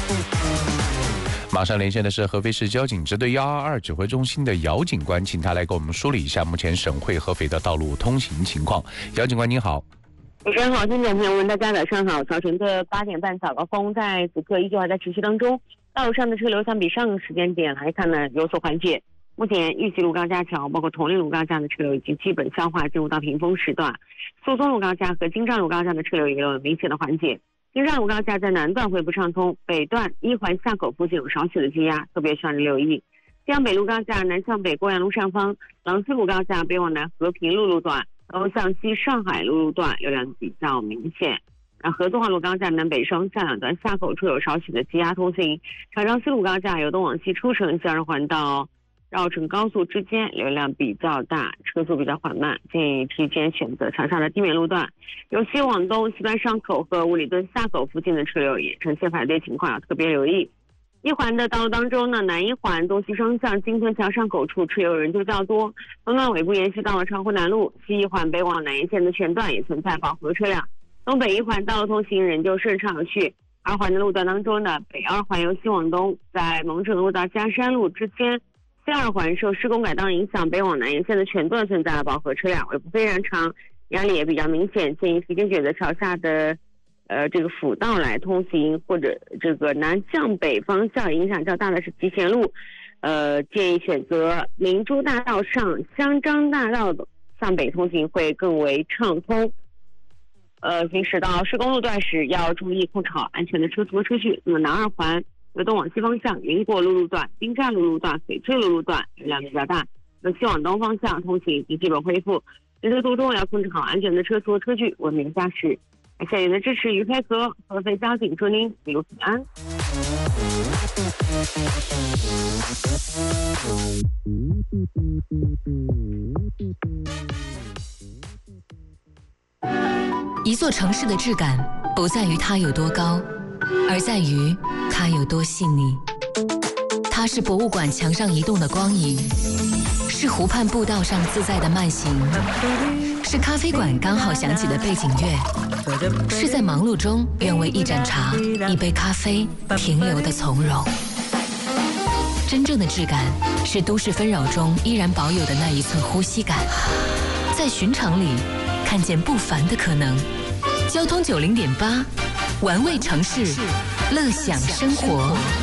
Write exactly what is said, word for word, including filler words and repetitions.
马上连线的是合肥市交警支队一二二指挥中心的姚警官，请他来给我们梳理一下目前省会合肥的道路通行情况。姚警官您好。 主持人好，听众朋友们，大家早上好。早晨的八点半早高峰，在此刻依旧还在持续当中。道路上的车流相比上个时间点来看呢，有所缓解。目前玉溪路高架桥，包括铜陵路高架的车流已经基本消化，进入到平峰时段。宿松路高架和京藏路高架的车流也有明显的缓解。京藏路高架在南段恢复畅通，北段一环下口附近有少许的积压，特别需要留意。江北路高架南向北郭阳路上方，廊坊路高架北往南和平路路段，东向西上海路路段流量比较明显。而合作化路高架南北双向两段下口处有少许的积压通行。长江西路高架由东往西出城向二环到绕城高速之间流量比较大，车速比较缓慢，建议提前选择桥下的地面路段。由西往东西端上口和五里墩下口附近的车流也呈现排队情况，要特别留意。一环的道路当中呢，南一环东西双向金屯桥上口处车流人就较多，东段尾部延续到了长湖南路，西一环北往南沿线的全段也存在饱和车辆。东北一环道路通行仍旧顺畅有序。二环的路段当中呢，北二环由西往东，在蒙城路到嘉山路之间，西二环受施工改道影响，北往南沿线的全段存在了饱和车辆，尾部非常长，压力也比较明显，建议提前选择桥下的呃这个辅道来通行，或者这个南向北方向影响较大的是集贤路，呃建议选择明珠大道上香樟大道向北通行会更为畅通。呃，行驶到施工路段时要注意控制好安全的车速和车距。那么南二环由东往西方向，云过路路段、滨站路路段、翡翠路路段流量比较大。那西往东方向通行已经基本恢复，行车途中要控制好安全的车速和车距，文明驾驶。感谢您的支持与配合，合肥交警祝您一路平安。 一座城市的质感不在于它有多高，而在于它有多细腻。它是博物馆墙上移动的光影，是湖畔步道上自在的慢行，是咖啡馆刚好响起的背景乐，是在忙碌中愿为一盏茶、一杯咖啡停留的从容。真正的质感是都市纷扰中依然保有的那一寸呼吸感，在寻常里看见不凡的可能。交通九零点八，玩味城市，乐享生活。